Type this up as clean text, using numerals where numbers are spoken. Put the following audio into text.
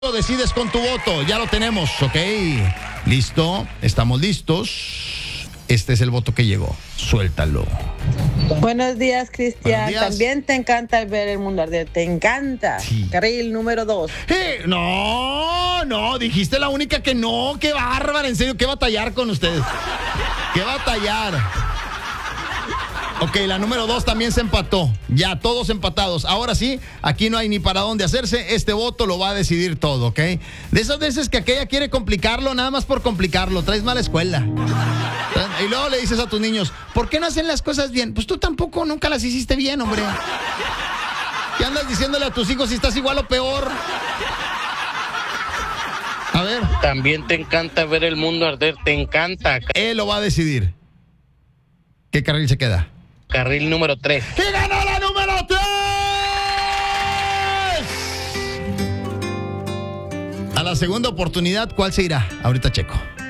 Lo decides con tu voto, ya lo tenemos, ¿ok? Listo, estamos listos. Este es el voto que llegó, suéltalo. Buenos días, Cristian. Buenos días. También te encanta ver el mundo arder, te encanta. Sí. Carril número 2. No, dijiste la única que no, qué bárbara, en serio, qué batallar con ustedes. Qué batallar. Ok, la número 2 también se empató. Ya, todos empatados. Ahora sí, aquí no hay ni para dónde hacerse. Este voto lo va a decidir todo, ¿ok? De esas veces que aquella quiere complicarlo, nada más por complicarlo. Traes mala escuela. Y luego le dices a tus niños, ¿por qué no hacen las cosas bien? Pues tú tampoco nunca las hiciste bien, hombre. ¿Qué andas diciéndole a tus hijos si estás igual o peor? A ver. También te encanta ver el mundo arder, te encanta. Él lo va a decidir. ¿Qué carril se queda? Carril número 3. ¡Y ganó la número 3! A la segunda oportunidad, ¿cuál se irá? Ahorita checo.